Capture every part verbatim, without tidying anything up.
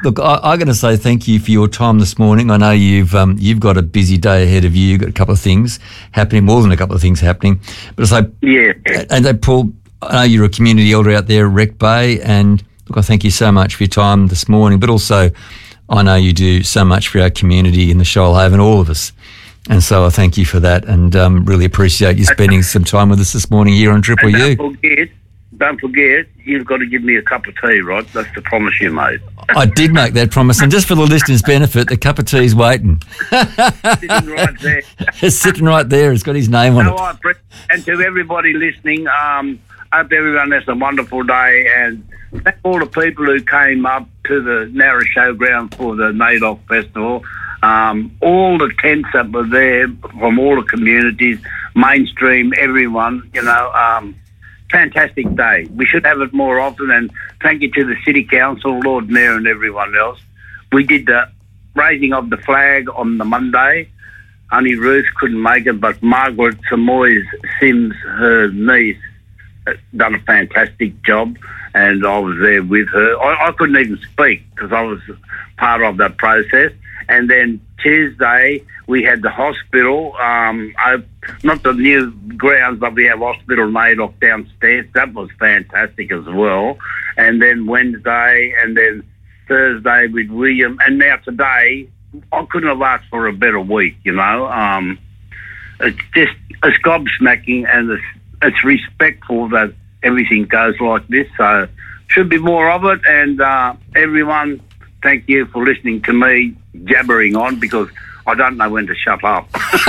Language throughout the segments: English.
Look, I, I'm going to say thank you for your time this morning. I know you've um, you've got a busy day ahead of you. You've got a couple of things happening, more than a couple of things happening. But I say, yeah. And they, Paul, I know you're a community elder out there at Wreck Bay, and look, I thank you so much for your time this morning. But also, I know you do so much for our community in the Shoalhaven, all of us. And so I thank you for that, and um, really appreciate you spending some time with us this morning here on Triple and U. Don't forget, don't forget, you've got to give me a cup of tea, Rod. That's the promise you made. I did make that promise, and just for the listeners' benefit, the cup of tea's waiting. Sitting right there. It's sitting right there. It's got his name on no, it. I pre- and to everybody listening, um, I hope everyone has a wonderful day, and thank all the people who came up to the Narra Showground for the NAIDOC Festival. Um, all the tents that were there from all the communities, mainstream, everyone, you know, um, fantastic day. We should have it more often, and thank you to the City Council, Lord Mayor and everyone else. We did the raising of the flag on the Monday. Only Ruth couldn't make it, but Margaret Samoys Sims, her niece, done a fantastic job, and I was there with her. I, I couldn't even speak because I was part of that process. And then Tuesday, we had the hospital, um, I, not the new grounds, but we have hospital NAIDOC downstairs. That was fantastic as well. And then Wednesday, and then Thursday with William. And now today, I couldn't have asked for a better week, you know. Um, it's just, it's gobsmacking, and it's, it's respectful that everything goes like this. So should be more of it. And uh, everyone, thank you for listening to me jabbering on, because I don't know when to shut up.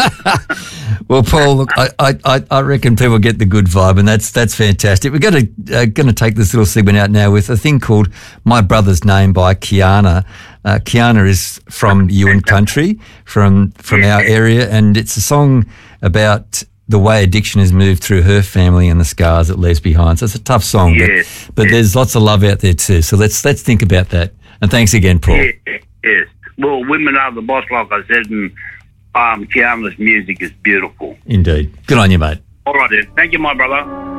Well, Paul, look, I, I, I reckon people get the good vibe, and that's that's fantastic. We're going to uh, going to take this little segment out now with a thing called "My Brother's Name" by Kiana. Uh, Kiana is from Ewan Country, from from our area, and it's a song about the way addiction has moved through her family and the scars it leaves behind. So it's a tough song, yes, but, but yes. there's lots of love out there too. So let's let's think about that. And thanks again, Paul. Yes, yes. Well, women are the boss, like I said, and um, Kiana's music is beautiful. Indeed. Good on you, mate. All right, then. Thank you, my brother.